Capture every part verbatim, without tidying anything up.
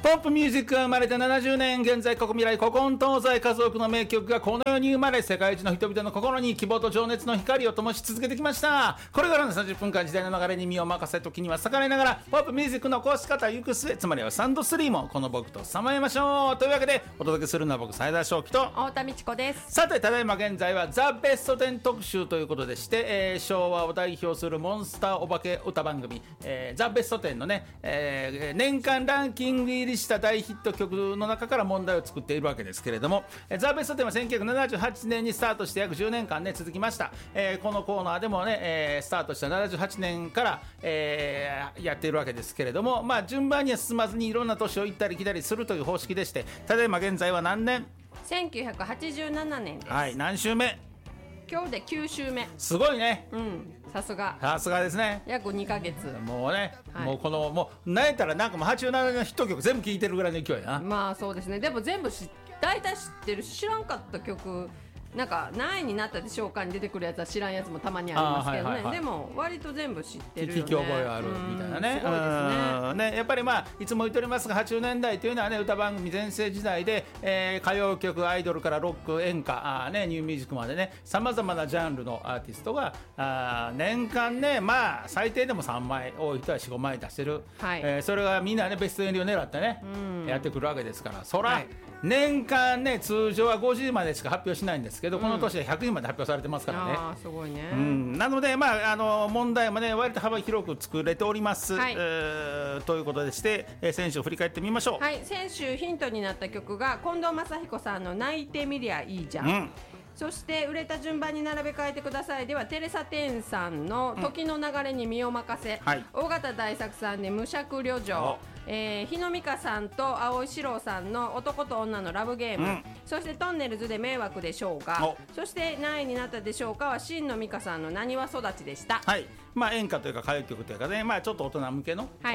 ポップミュージックが生まれてななじゅうねん、現在ここ未来古今東西数多くの名曲がこの世に生まれ、世界中の人々の心に希望と情熱の光を灯し続けてきました。これからのさんじゅっぷんかん、時代の流れに身を任せ、時には逆らいながらポップミュージックのこうし方行く末、つまりはサンドスリーもこの僕とさまえましょう。というわけでお届けするのは僕斉田正樹と太田美智子です。 さて、ただいま現在はザ・ベストテン特集ということでして、えー、昭和を代表するモンスターお化け歌番組、えー、ザ・ベストテンのね、えー、年間ランキング入りした大ヒット曲の中から問題を作っているわけですけれども、えー、ザ・ベストテンはせんきゅうひゃくななじゅうはちねんにスタートして約じゅうねんかんね続きました。えー、このコーナーでもね、えー、スタートしたななじゅうはちねんから、えー、やっているわけですけれども、まあ順番には進まずにいろんな年を行ったり来たりするという方式でして、ただいま現在は何年？ せんきゅうひゃくはちじゅうななねんです。 はい、何週目？ 今日できゅうしゅうめ。 すごいね。 うん、さすが。 さすがですね。 約にかげつ。 もうね、 はい、 もうこのもうなんやったらなんかもうはちじゅうななねんのヒット曲全部聴いてるぐらいの勢いやな。 まあそうですね。でも全部し大体知ってるし、知らんかった曲。なんか何位になったでしょうかに出てくるやつは知らんやつもたまにありますけどね、はいはいはい、でも割と全部知ってるよね。 聞き覚えがあるみたいなね。 すごいですね。 ね、やっぱりまあいつも言っておりますが、はちじゅうねんだいというのはね、歌番組全盛時代で、えー、歌謡曲、アイドルからロック、演歌、あ、ね、ニューミュージックまでね、さまざまなジャンルのアーティストがあ年間ね、まあ最低でもさんまい、多い人はよん、ごまい出してる、はい、えー、それがみんなねベストエンディを狙ってね、やってくるわけですから、そら、はい、年間ね通常はごじゅうまでしか発表しないんですけど、うん、この年はひゃくにんまで発表されてますからね。 あ、すごいね。 うん、なので、まあ、あの問題もね割と幅広く作れております、はい、えー、ということでして、えー、先週を振り返ってみましょう。 はい、先週ヒントになった曲が近藤真彦さんの泣いてみりゃいいじゃん、うん、そして売れた順番に並べ替えてくださいではテレサ・テンさんの時の流れに身を任せ、うん、はい、尾形大作さんで無尺旅情、えー、日野美香さんと青井四郎さんの男と女のラブゲーム、うん、そしてトンネルズで迷惑でしょうか、そして何位になったでしょうかは新野美香さんのなにわ育ちでした。 はい、まあ、演歌というか歌謡曲というかね、まあ、ちょっと大人向けの、はい、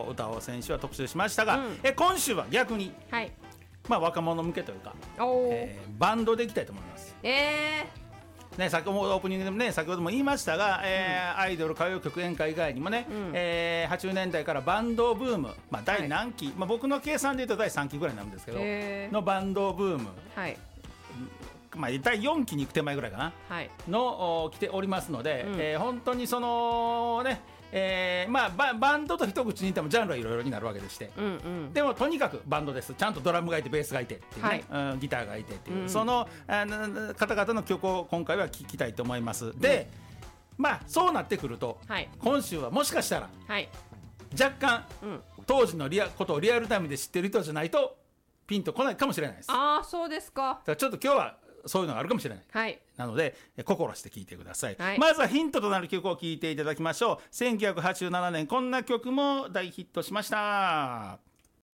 歌を先週は特集しましたが、うん、え今週は逆に、はい、まあ、若者向けというか、えー、バンドでいきたいと思います。えーね、先ほどオープニングでもね、先ほども言いましたが、えーうん、アイドル歌謡曲演歌以外にもね、うん、えー、はちじゅうねんだいからバンドブーム、まあ、第何期、はい、まあ、僕の計算でいうとだいさんきぐらいなんですけど、えー、のバンドブーム、はい、まあ、だいよんきに行く手前ぐらいかな、はい、の来ておりますので、うん、えー、本当にそのね、えーまあ、バ, バンドと一口に言ってもジャンルはいろいろになるわけでして、うんうん、でもとにかくバンドです。ちゃんとドラムがいてベースがいてっていうね、はい、うん、ギターがいてっていう、うん、そのあの方々の曲を今回は聴きたいと思います。で、うん、まあそうなってくると、はい、今週はもしかしたら、はい、若干、うん、当時のリアことをリアルタイムで知ってる人じゃないとピンとこないかもしれないです。 ああ、そうですか。だからちょっと今日はそういうのがあるかもしれない、はい、なので心して聴いてください、はい、まずはヒントとなる曲を聴いていただきましょう。せんきゅうひゃくはちじゅうななねんこんな曲も大ヒットしました。